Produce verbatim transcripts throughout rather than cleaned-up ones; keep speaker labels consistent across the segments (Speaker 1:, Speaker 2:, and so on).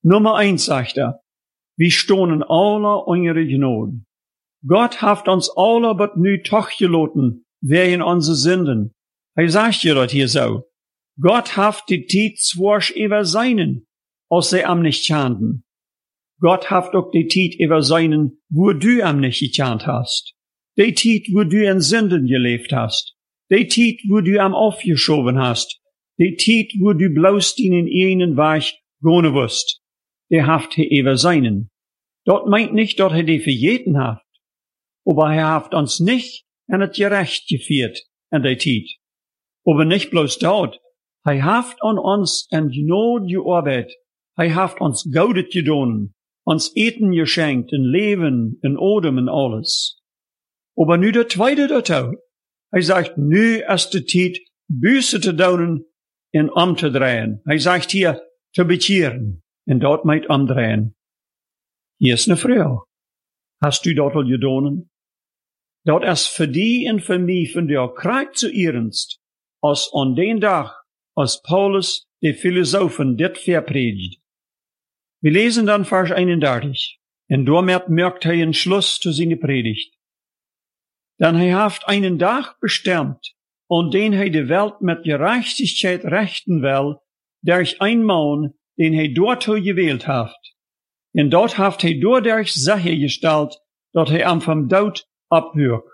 Speaker 1: Nummer eins, sagt er, wir stonen alle eure Gnade. Gott haft uns alle but nu toch geloten, wegen unsere Sünden. Hij sagt je dat hier so. Gott haft die Tiet zwarsch über seinen, als sie am nicht chanten. Gott haft auch die Tiet über seinen, wo du am nicht gechant hast. Die Tiet, wo du in Sünden gelebt hast. Die Tiet, wo du am aufgeschoben hast. Die Tiet, wo du bloß in einen Weg gehen wirst. Der haft he über seinen. Dort meint nicht, dass er die verjeten haft. Aber er haft uns nicht an het gerecht geführt an der Tiet. Aber nicht bloß dort. Er haft an uns an Gnade gearbeitet. Er haft uns Gaudet gedonen, uns Eten geschenkt, in Leben, in Odem, in alles. Aber nu der zweite dazu. Er sagt, nu ist die Tiet, Büße zu donen, in umzudrehen. Er sagt hier, zu bekehren, und dort meint umdrehen. Hier ist eine Frage. Hast du dort al gedonen? Dort ist für die und für mich von der Krieg zu ernst, als an den Tag, als Paulus, der Philosophen, dit verpredigt. Wir lesen dann Vers einunddreißig, und damit merkt er einen Schluss zu seiner Predigt. Denn er haft einen Tag bestimmt, an den er die Welt mit Gerechtigkeit rechten will, durch ein Mann, den er dort gewählt haft. Und dort haft er dadurch sichergestellt, dass er am vom Tod abwürgt.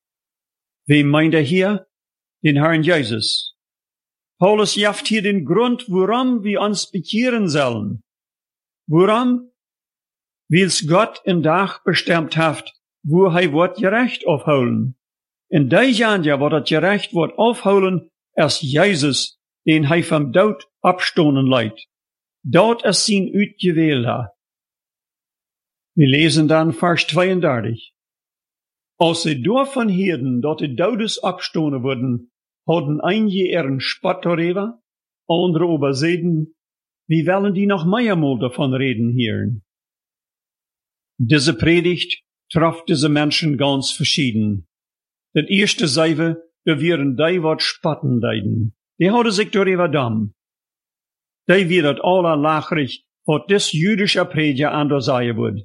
Speaker 1: Wem meint er hier? Den Herrn Jesus. Paulus jaft hier den Grund, warum wir uns bekehren sollen. Warum? Weil's Gott in Tag bestimmt haft, wo er wird gerecht aufholen. In der Janja wird das gerecht wird aufholen, als Jesus, den er vom Tod abstoßen leidt. Dort ist sein Utgewählter. Wir lesen dann Vers zweiunddreißig. Als sie davon hörten, dass die Todes abstoßen wurden, hatten einige ihren Spott darüber, andere übersehen, wie wollen die noch mehrmal davon reden hören? Diese Predigt traf diese Menschen ganz verschieden. Das erste Seife, da wären die, wat spatten deiden. Die hadden sich darüber damm. Die wird allerlachrig, wat des jüdische Prediger anders sagen wird.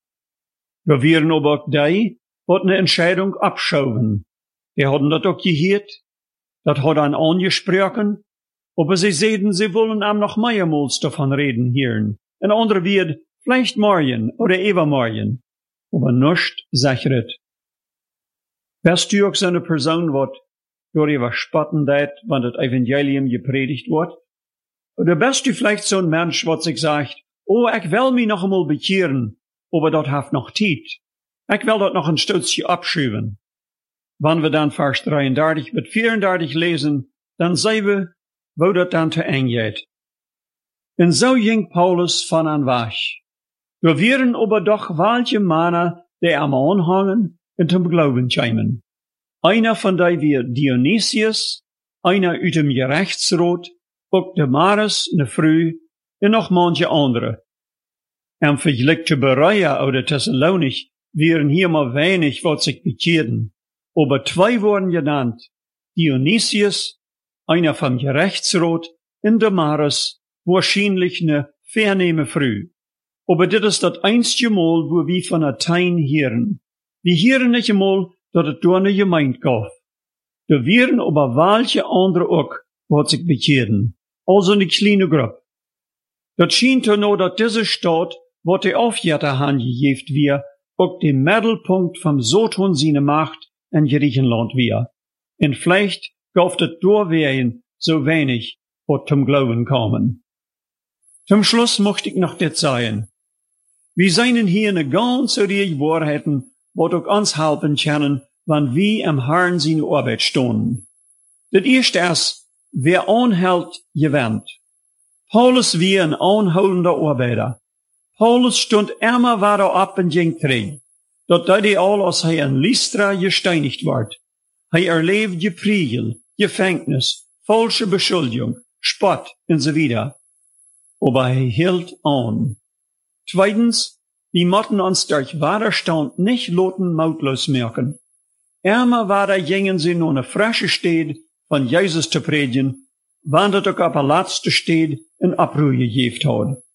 Speaker 1: Da wären aber auch die, wat ne Entscheidung abschauen. Die hadden dat auch gehört, dat hat ein angesprochen, aber sie sehen, sie wollen am noch mehrmals davon reden hören. Ein anderer wird, vielleicht morgen oder übermorgen, aber nicht sichert. Wärst du auch so eine Person, wat darüber spotten deit, wann das Evangelium gepredigt wird? Oder bist du vielleicht so ein Mensch, wat sich sagt, oh, ich will mich noch einmal bekehren, aber dort haft noch Zeit. Ich will dort noch ein Stützchen abschieben. Wenn wir dann Vers dreiunddreißig bis vierunddreißig lesen, dann sehen wir, wo das dann zu eng geht. Und so ging Paulus von an weg. Wir wären aber doch welche Männer, die am Anhangen und zum Glauben kämen. Einer von denen wir Dionysius, einer aus dem Gerechtsrat, auch Damaris, ne Früh, und noch manche andere. Im Vergleich zu Bereia oder Thessalonich wären hier mal wenig, was sich bekehrten. Aber zwei wurden genannt. Dionysius, einer vom Gerechtsrat, und Damaris, wahrscheinlich ne vernehme Früh. Aber das ist das einzige Mal, wo wir von Athen hören. Wir hören nicht einmal, dass es da eine Gemeinde gab. Da wären aber welche andere auch, was sich bekehrten. Also eine kleine Gruppe. Das schien to nur, dass diese Stadt, wo die Aufjäter angegeben wir, auch der Mittelpunkt vom Soton seine Macht in Griechenland wir. Und vielleicht gab es durchwehen so wenig, was zum Glauben kamen. Zum Schluss möchte ich noch das sagen. Wir seien hier eine ganze Reihe Wahrheiten, was auch uns helfen können, wenn wir im Herrn seine Arbeit stehen. Das erste ist, wer anhält, gewinnt. Paulus war ein anholender Arbeiter. Paulus stund immer weiter ab und ging drin. Dort da die all, als er in Lystra gesteinigt ward. Er erlebt Gepriegel, Gefängnis, falsche Beschuldigung, Spott und so weiter. Aber er hielt an. Zweitens, wir mochten uns durch Widerstand nicht loten mautlos merken. Immer weiter gingen sie nur eine frische Stadt von Jesus zu predigen, wann das auch auf der letzten Stadt in Abruhe gegeben hat.